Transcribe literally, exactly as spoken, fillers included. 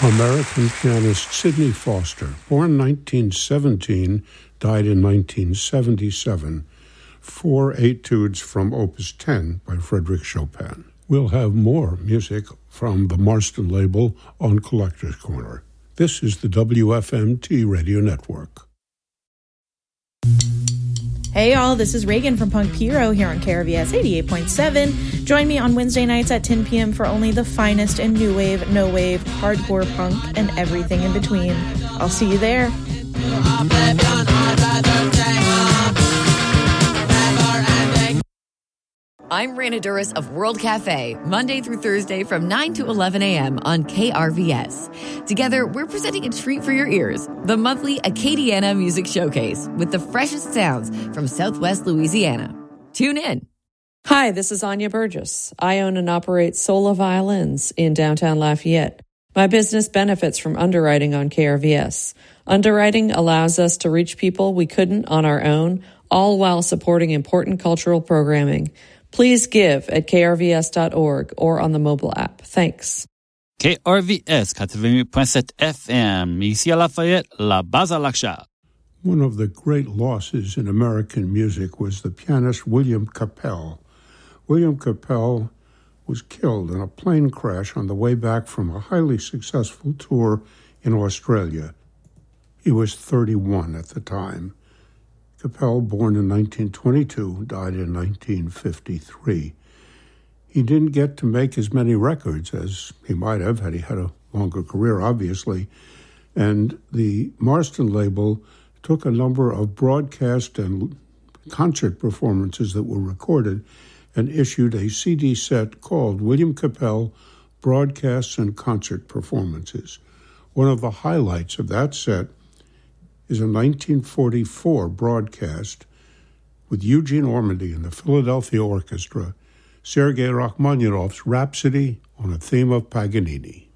American pianist Sidney Foster, born nineteen seventeen, died in nineteen seventy-seven. Four etudes from Opus ten by Frédéric Chopin. We'll have more music from the Marston label on Collector's Corner. This is the W F M T Radio Network. Hey y'all, this is Reagan from Punk Hero here on K R V S eighty-eight point seven. Join me on Wednesday nights at ten p.m. for only the finest in new wave, no wave, hardcore punk, and everything in between. I'll see you there. I'm Raina Duras of World Cafe, Monday through Thursday from nine to eleven a.m. on K R V S. Together, we're presenting a treat for your ears, the monthly Acadiana Music Showcase with the freshest sounds from Southwest Louisiana. Tune in. Hi, this is Anya Burgess. I own and operate Sola Violins in downtown Lafayette. My business benefits from underwriting on K R V S. Underwriting allows us to reach people we couldn't on our own, all while supporting important cultural programming. Please give at k r v s dot org or on the mobile app. Thanks. K R V S quatre-vingt-huit point sept F M, ici à Lafayette, la base à l'achat. One of the great losses in American music was the pianist William Capell. William Capell was killed in a plane crash on the way back from a highly successful tour in Australia. He was thirty-one at the time. Capell, born in nineteen twenty-two, died in nineteen fifty-three. He didn't get to make as many records as he might have had he had a longer career, obviously. And the Marston label took a number of broadcast and concert performances that were recorded and issued a C D set called William Capell Broadcasts and Concert Performances. One of the highlights of that set is a nineteen forty-four broadcast with Eugene Ormandy and the Philadelphia Orchestra, Sergei Rachmaninoff's Rhapsody on a theme of Paganini.